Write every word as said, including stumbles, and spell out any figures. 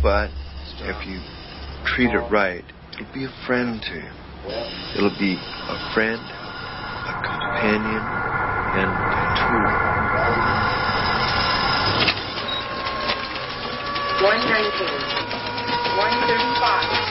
robot, if you treat it right, it'll be a friend to you. It'll be a friend, a companion, and a tool. one nineteen, one thirty-five.